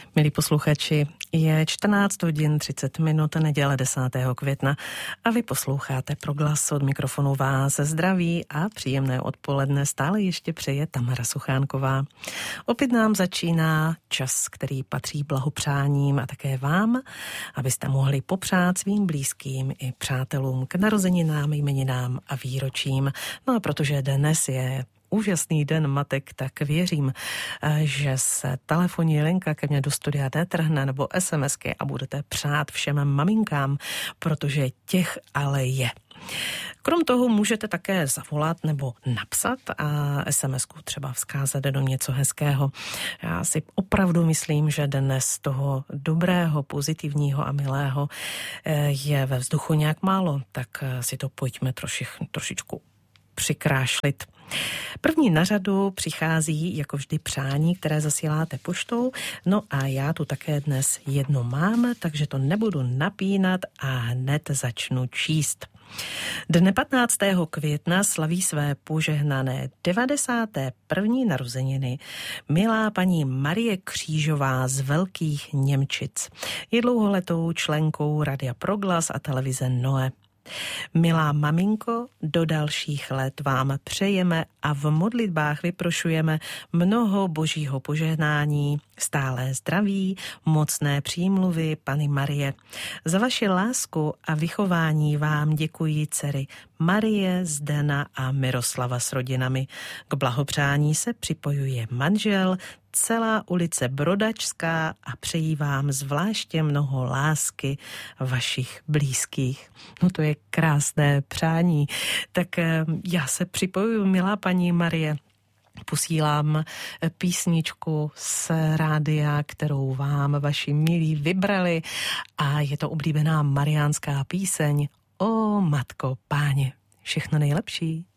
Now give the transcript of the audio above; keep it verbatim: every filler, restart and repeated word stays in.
Milí posluchači, je čtrnáct hodin třicet minut, neděle desátého května a vy posloucháte Proglas. Od mikrofonu vás zdraví a příjemné odpoledne stále ještě přeje Tamara Suchánková. Opět nám začíná čas, který patří blahopřáním a také vám, abyste mohli popřát svým blízkým i přátelům k narozeninám, jmeninám a výročím. No a protože dnes je úžasný den matek, tak věřím, že se telefonní linka ke mně do studia netrhne nebo SMSky a budete přát všem maminkám, protože těch ale je. Krom toho můžete také zavolat nebo napsat a SMSku třeba vzkázat do něco hezkého. Já si opravdu myslím, že dnes toho dobrého, pozitivního a milého je ve vzduchu nějak málo, tak si to pojďme trošich, trošičku přikrášlit. První na řadu přichází jako vždy přání, které zasíláte poštou, no a já tu také dnes jedno mám, takže to nebudu napínat a hned začnu číst. Dne patnáctého května slaví své požehnané devadesáté první narozeniny milá paní Marie Křížová z Velkých Němčic. Je dlouholetou členkou Radia Proglas a televize Noe. Milá maminko, do dalších let vám přejeme a v modlitbách vyprošujeme mnoho božího požehnání, stálé zdraví, mocné přímluvy Panny Marie. Za vaši lásku a vychování vám děkují dcery Marie, Zdena a Miroslava s rodinami. K blahopřání se připojuje manžel, celá ulice Brodačská a přejí vám zvláště mnoho lásky vašich blízkých. No to je krásné přání. Tak já se připojuju, milá paní Marie. Posílám písničku z rádia, kterou vám vaši milí vybrali a je to oblíbená mariánská píseň O matko páně. Všechno nejlepší.